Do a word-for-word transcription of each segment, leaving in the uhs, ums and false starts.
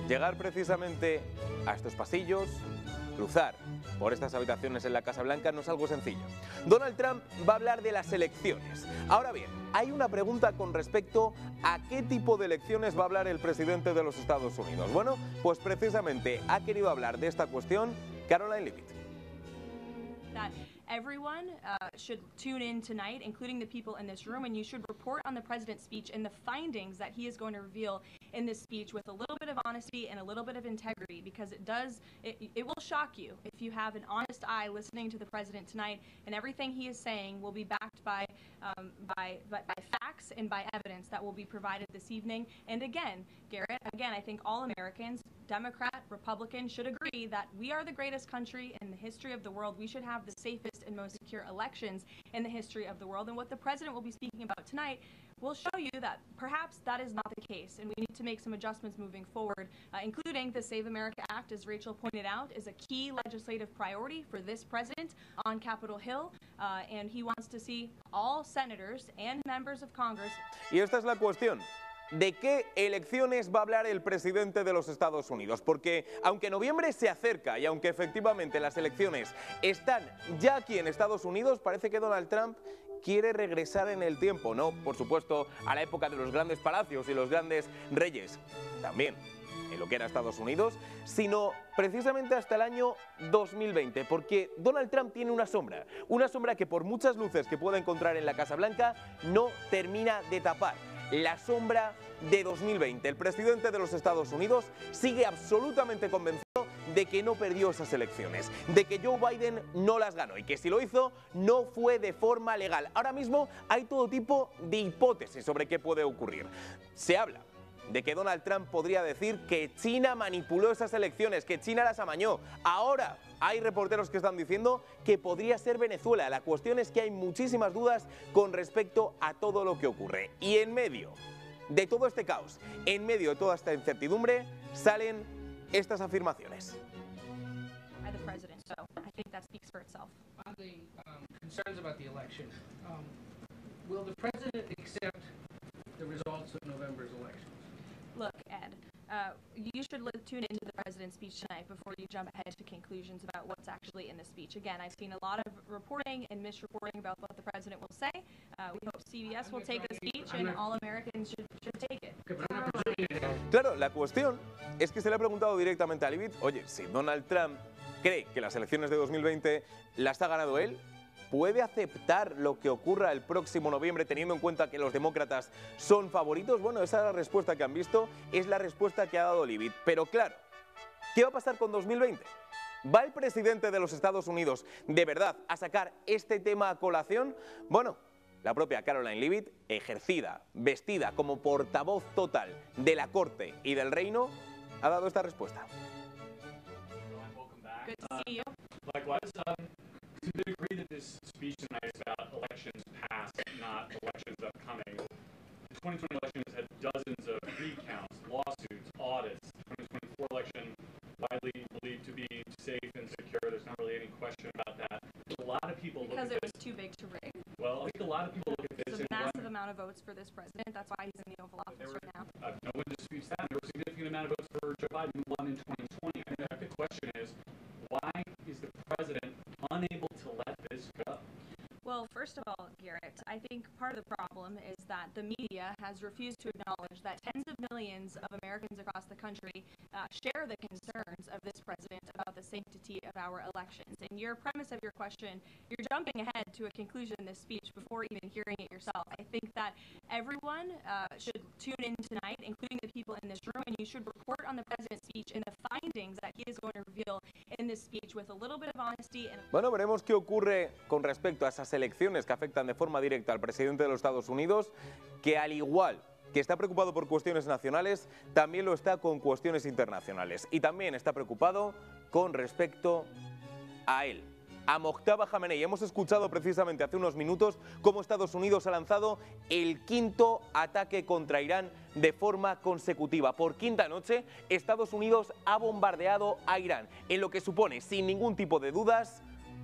llegar precisamente a estos pasillos, cruzar por estas habitaciones en la Casa Blanca no es algo sencillo. Donald Trump va a hablar de las elecciones. Ahora bien, hay una pregunta con respecto a qué tipo de elecciones va a hablar el presidente de los Estados Unidos. Bueno, pues precisamente ha querido hablar de esta cuestión Caroline Leavitt. Everyone uh, should tune in tonight, including the people in this room, and you should report on the president's speech and the findings that he is going to reveal in this speech with a little bit of honesty and a little bit of integrity, because it does, it, it will shock you if you have an honest eye listening to the president tonight, and everything he is saying will be backed by, um, by, by, by facts and by evidence that will be provided this evening. And again, Garrett, again, I think all Americans, Democrat, Republican, should agree that we are the greatest country in the history of the world. We should have the safest and most secure elections in the history of the world. And what the president will be speaking about tonight will show you that perhaps that is not the case, and we need to make some adjustments moving forward, uh, including the Save America Act, as Rachel pointed out, is a key legislative priority for this president on Capitol Hill, uh, and he wants to see all senators and members of Congress. Y esta es la cuestión. ¿De qué elecciones va a hablar el presidente de los Estados Unidos? Porque aunque noviembre se acerca y aunque efectivamente las elecciones están ya aquí en Estados Unidos, parece que Donald Trump quiere regresar en el tiempo, no, por supuesto, a la época de los grandes palacios y los grandes reyes, también en lo que era Estados Unidos, sino precisamente hasta el año dos mil veinte, porque Donald Trump tiene una sombra, una sombra que por muchas luces que pueda encontrar en la Casa Blanca no termina de tapar. La sombra de dos mil veinte. El presidente de los Estados Unidos sigue absolutamente convencido de que no perdió esas elecciones, de que Joe Biden no las ganó y que si lo hizo no fue de forma legal. Ahora mismo hay todo tipo de hipótesis sobre qué puede ocurrir. Se habla de que Donald Trump podría decir que China manipuló esas elecciones, que China las amañó. Ahora hay reporteros que están diciendo que podría ser Venezuela. La cuestión es que hay muchísimas dudas con respecto a todo lo que ocurre. Y en medio de todo este caos, en medio de toda esta incertidumbre, salen estas afirmaciones. By the president, so I think that speaks for itself. On the um, concerns about the election, um, will the president accept the results of November's elections? Look, Ed, uh, you should li- tune into the president's speech tonight before you jump ahead to conclusions about what's actually in the speech. Again, I've seen a lot of reporting and misreporting about what the president will say. Uh, we hope C B S will take the speech and all Americans should, should take it. Claro, la cuestión es que se le ha preguntado directamente a Leavitt, oye, si Donald Trump cree que las elecciones de dos mil veinte las ha ganado él, ¿puede aceptar lo que ocurra el próximo noviembre teniendo en cuenta que los demócratas son favoritos? Bueno, esa es la respuesta que han visto, es la respuesta que ha dado Leavitt. Pero claro, ¿qué va a pasar con dos mil veinte? ¿Va el presidente de los Estados Unidos de verdad a sacar este tema a colación? Bueno, la propia Caroline Leavitt, ejercida, vestida como portavoz total de la Corte y del Reino, ha dado esta respuesta. Good to see you. Likewise, um, to the degree that this speech tonight is about elections past, not elections upcoming, the twenty twenty election has had dozens of recounts, lawsuits, audits. The twenty twenty-four election, widely believed to be safe and secure. There's not really any question about that. A lot of people Because look it at was too big to rig. this. Well, I think a lot of people look at this There's a and massive wonder, amount of votes for this president. That's why he's in the Oval Office right now. uh, no one disputes that. There were a significant amount of votes for Joe Biden who won in twenty twenty. I think the question is, why is the president unable to let this go? Well, first of all, Garrett, I think part of the problem is that the media has refused to acknowledge that tens of millions of Americans across the country uh, share the concerns of this president about the sanctity of our elections. And your premise of your question, you're jumping ahead to a conclusion in this speech before even hearing it yourself. I think that everyone uh, should tune in tonight, including the people in this room, and you should report on the president's speech and the findings that he is going to reveal in this speech with a little bit of honesty. And Bueno, veremos qué ocurre con respecto a esas elecciones que afectan de forma directa al presidente de los Estados Unidos, que al igual que está preocupado por cuestiones nacionales, también lo está con cuestiones internacionales. Y también está preocupado con respecto a él, a Mojtaba Khamenei. Hemos escuchado precisamente hace unos minutos cómo Estados Unidos ha lanzado el quinto ataque contra Irán de forma consecutiva. Por quinta noche, Estados Unidos ha bombardeado a Irán, en lo que supone, sin ningún tipo de dudas,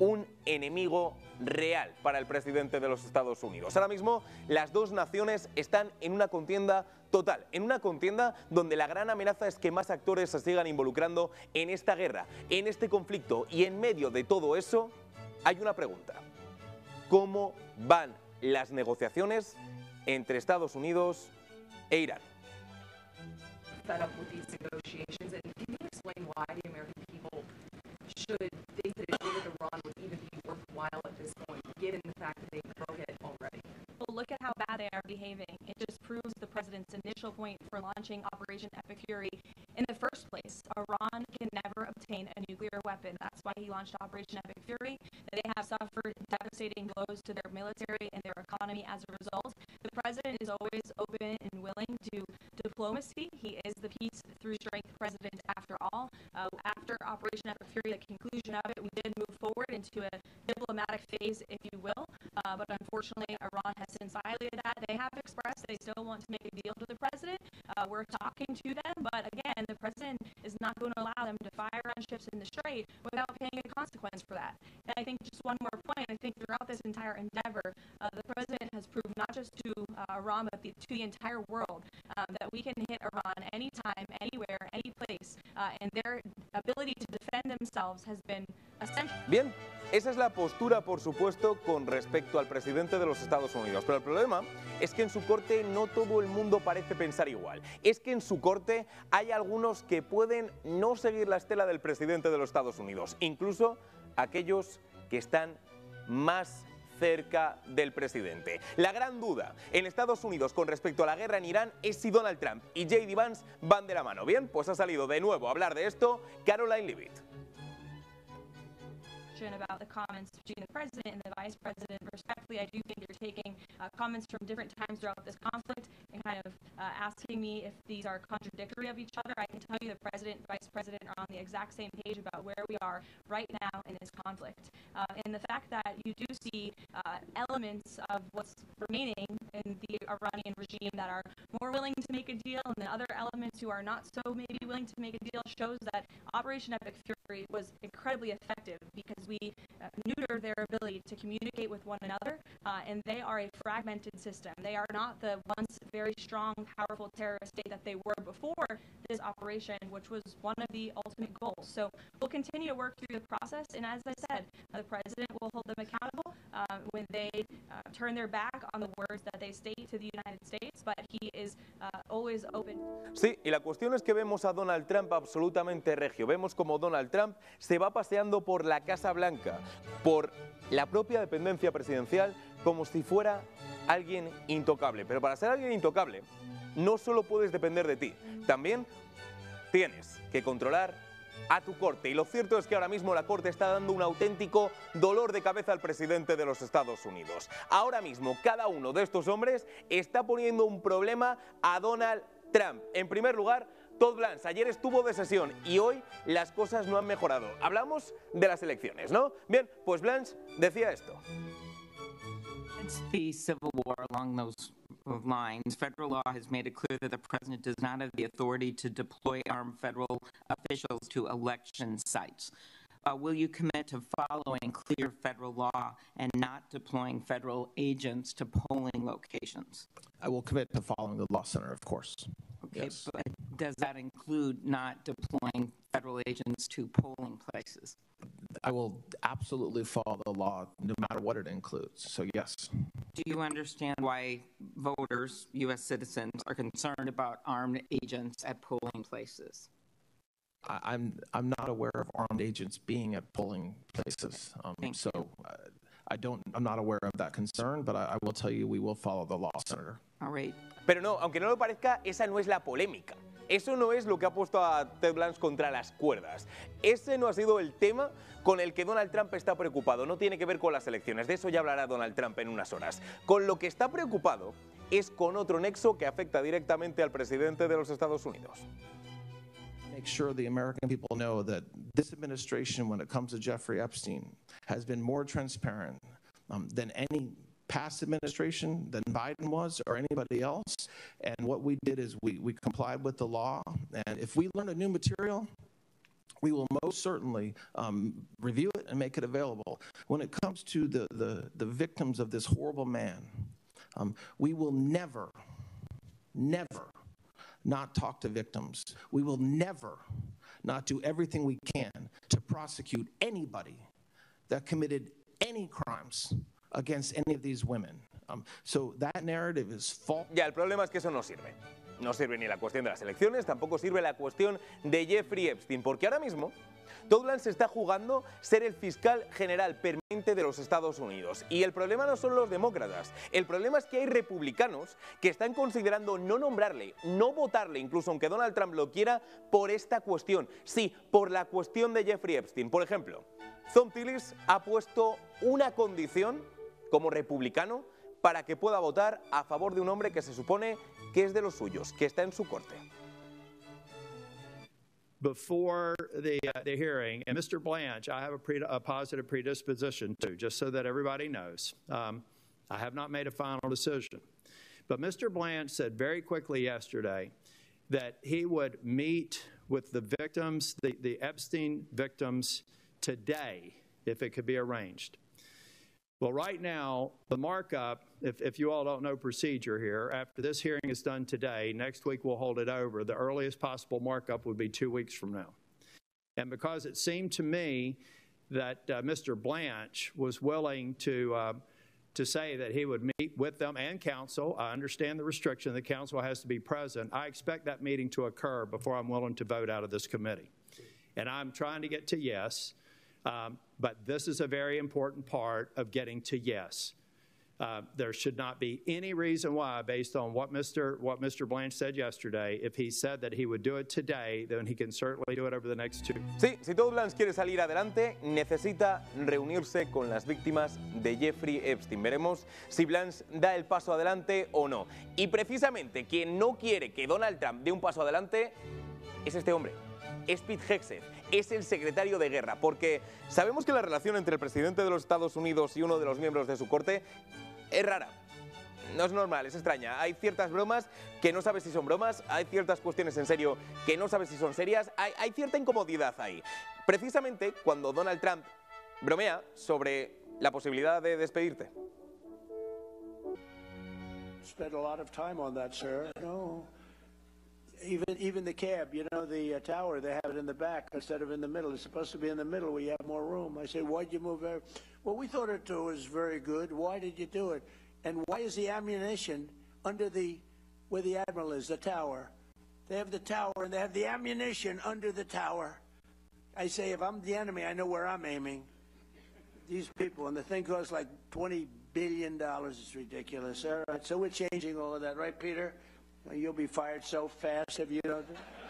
un enemigo real para el presidente de los Estados Unidos. Ahora mismo las dos naciones están en una contienda total, en una contienda donde la gran amenaza es que más actores se sigan involucrando en esta guerra, en este conflicto, y en medio de todo eso hay una pregunta: ¿cómo van las negociaciones entre Estados Unidos e Irán? Fed up with these negotiations, and can you explain why the American people should think that a deal with Iran would even be worthwhile at this point, given the fact that they broke it already? Well, look at how bad they are behaving. It just proves the president's initial point for launching Operation Epic Fury in the first place. Iran can never obtain a nuclear weapon. That's why he launched Operation Epic Fury. They have suffered devastating blows to their military and their economy as a result. The president is always open and willing to diplomacy. He is the peace through strength president after all. Uh, after Operation Epic Fury, the conclusion of it, we did move forward into a diplomatic phase, if you will. Uh, but unfortunately, Iran has since violated that. They have expressed they still want to make a deal to the president. Uh, we're talking to them, but again, the president is not going to allow them to fire on ships in the Strait without paying a consequence for that. And I think just one more point, I think throughout this entire endeavor, uh, the president has proved not just to uh, Iran, but the, to the entire world um, that we can hit Iran anytime, anywhere, any place, uh, and their ability to defend themselves has been essential. Bien, esa es la postura, por supuesto, con respecto al presidente de los Estados Unidos. Pero el problema es que en su corte no todo el mundo parece pensar igual. Es que en su corte hay algunos que pueden no seguir la estela del presidente de los Estados Unidos, incluso aquellos que están más cerca del presidente. La gran duda en Estados Unidos con respecto a la guerra en Irán es si Donald Trump y J D Vance van de la mano. Bien, pues ha salido de nuevo a hablar de esto Caroline Leavitt. About the comments between the president and the vice president. Respectfully, I do think you're taking uh, comments from different times throughout this conflict and kind of uh, asking me if these are contradictory of each other. I can tell you the president and vice president are on the exact same page about where we are right now in this conflict. Uh, and the fact that you do see uh, elements of what's remaining in the Iranian regime that are more willing to make a deal, and then other elements who are not so maybe willing to make a deal, shows that Operation Epic Fury was incredibly effective because we uh, neutered their ability to communicate with one another, uh, and they are a fragmented system. They are not the once very strong, powerful terrorist state that they were before this operation, which was one of the ultimate goals. So we'll continue to work through the process, and as I said, uh, the president will hold them accountable uh, when they uh, turn their back on the words that they state to the United States, but he is uh, always open. Sí, y la cuestión es que vemos a Donald Trump absolutamente regio. Vemos como Donald Trump se va paseando por la Casa Blanca, por la propia dependencia presidencial, como si fuera alguien intocable. Pero para ser alguien intocable, no solo puedes depender de ti, también tienes que controlar a tu corte. Y lo cierto es que ahora mismo la corte está dando un auténtico dolor de cabeza al presidente de los Estados Unidos. Ahora mismo cada uno de estos hombres está poniendo un problema a Donald Trump. En primer lugar, Todd Blanche ayer estuvo de sesión y hoy las cosas no han mejorado. Hablamos de las elecciones, ¿no? Bien, pues Blanche decía esto. The civil war along those lines. Federal law has made it clear that the president does not have the authority to deploy armed federal officials to election sites. Uh, will you commit to following clear federal law and not deploying federal agents to polling locations? I will commit to following the law, Senator, of course. Okay, Yes. but does that include not deploying federal agents to polling places? I will absolutely follow the law, no matter what it includes. So yes. Do you understand why voters, U S citizens, are concerned about armed agents at polling places? I, I'm I'm not aware of armed agents being at polling places. Um, Thank so uh, I don't. I'm not aware of that concern, but I, I will tell you we will follow the law, Senator. All right. Pero no, aunque no lo parezca, esa no es la polémica. Eso no es lo que ha puesto a Ted Blanche contra las cuerdas. Ese no ha sido el tema con el que Donald Trump está preocupado. No tiene que ver con las elecciones. De eso ya hablará Donald Trump en unas horas. Con lo que está preocupado es con otro nexo que afecta directamente al presidente de los Estados Unidos. Make sure the American people know that this administration, when it comes to Jeffrey Epstein, has been more transparent um, than any past administration, than Biden was or anybody else. And what we did is we, we complied with the law. And if we learn a new material, we will most certainly um, review it and make it available. When it comes to the, the, the victims of this horrible man, um, we will never, never not talk to victims. We will never not do everything we can to prosecute anybody that committed any crimes against any of these women. Um, so that narrative is false. Ya, el problema es que eso no sirve. No sirve ni la cuestión de las elecciones, tampoco sirve la cuestión de Jeffrey Epstein, porque ahora mismo Toland se está jugando ser el fiscal general permanente de los Estados Unidos. Y el problema no son los demócratas, el problema es que hay republicanos que están considerando no nombrarle, no votarle, incluso aunque Donald Trump lo quiera, por esta cuestión. Sí, por la cuestión de Jeffrey Epstein. Por ejemplo, Thom Tillis ha puesto una condición como republicano para que pueda votar a favor de un hombre que se supone que es de los suyos, que está en su corte. Before the, uh, the hearing, and Mister Blanche, I have a, pre a positive predisposition to, just so that everybody knows. Um, I have not made a final decision. But Mister Blanche said very quickly yesterday that he would meet with the victims, the, the Epstein victims, today, if it could be arranged. Well, right now, the markup, if, if you all don't know procedure here, after this hearing is done today, next week we'll hold it over. The earliest possible markup would be two weeks from now. And because it seemed to me that uh, Mister Blanche was willing to, uh, to say that he would meet with them and counsel, I understand the restriction, the counsel has to be present. I expect that meeting to occur before I'm willing to vote out of this committee. And I'm trying to get to yes. Um, but this is a very important part of getting to yes. Uh, there should not be any reason why, based on what Mister what Mister Blanche said yesterday, if he said that he would do it today, then he can certainly do it over the next two. Sí, si Toland quiere salir adelante, necesita reunirse con las víctimas de Jeffrey Epstein. Veremos si Blanche da el paso adelante o no. Y precisamente quien no quiere que Donald Trump dé un paso adelante es este hombre. Es Pete Hegseth, es el secretario de guerra, porque sabemos que la relación entre el presidente de los Estados Unidos y uno de los miembros de su corte es rara. No es normal, es extraña. Hay ciertas bromas que no sabes si son bromas, hay ciertas cuestiones en serio que no sabes si son serias, hay, hay cierta incomodidad ahí. Precisamente cuando Donald Trump bromea sobre la posibilidad de despedirte. Spent a lot of time on that, sir. No. Even even the cab, you know, the uh, tower, they have it in the back instead of in the middle. It's supposed to be in the middle where you have more room. I say, why'd you move there? Well, we thought it was very good. Why did you do it? And why is the ammunition under the, where the Admiral is, the tower? They have the tower and they have the ammunition under the tower. I say, if I'm the enemy, I know where I'm aiming. These people, and the thing costs like twenty billion dollars. It's ridiculous. All right, so we're changing all of that, right, Peter? You'll be fired so fast if you don't.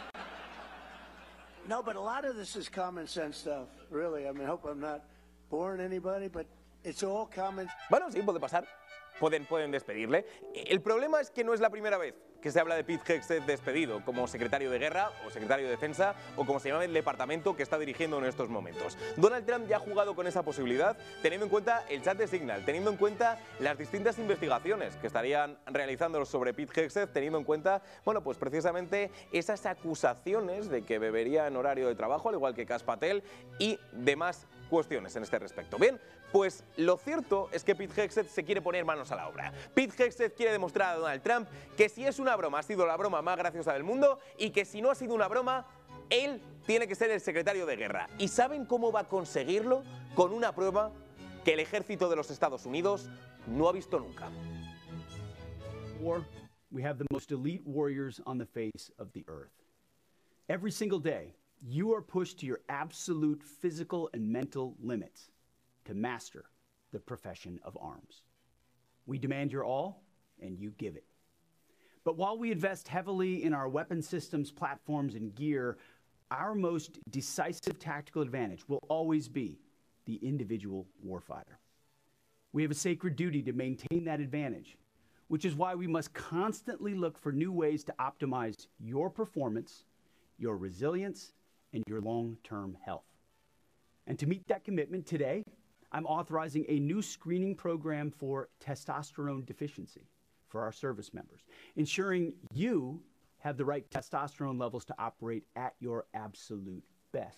No, but a lot of this is common sense stuff, really. I mean, I hope I'm not boring anybody, but it's all common. Bueno, sí, puede pasar. Pueden, pueden despedirle. El problema es que no es la primera vez que se habla de Pete Hegseth despedido como secretario de guerra o secretario de defensa o como se llama el departamento que está dirigiendo en estos momentos. Donald Trump ya ha jugado con esa posibilidad teniendo en cuenta el chat de Signal, teniendo en cuenta las distintas investigaciones que estarían realizando sobre Pete Hegseth, teniendo en cuenta, bueno, pues precisamente esas acusaciones de que bebería en horario de trabajo, al igual que Kash Patel y demás cuestiones en este respecto. Bien, pues lo cierto es que Pete Hegseth se quiere poner manos a la obra. Pete Hegseth quiere demostrar a Donald Trump que si es una broma, ha sido la broma más graciosa del mundo y que si no ha sido una broma, él tiene que ser el secretario de guerra. ¿Y saben cómo va a conseguirlo? Con una prueba que el ejército de los Estados Unidos no ha visto nunca. War, we have the most elite warriors on the face of the earth. Every single day, you are pushed to your absolute physical and mental limits to master the profession of arms. We demand your all, and you give it. But while we invest heavily in our weapon systems, platforms, and gear, our most decisive tactical advantage will always be the individual warfighter. We have a sacred duty to maintain that advantage, which is why we must constantly look for new ways to optimize your performance, your resilience, and your long-term health. And to meet that commitment today, I'm authorizing a new screening program for testosterone deficiency for our service members, ensuring you have the right testosterone levels to operate at your absolute best.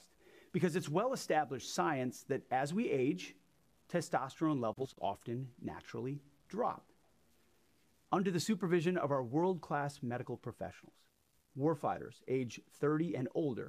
Because it's well-established science that as we age, testosterone levels often naturally drop. Under the supervision of our world-class medical professionals, warfighters age thirty and older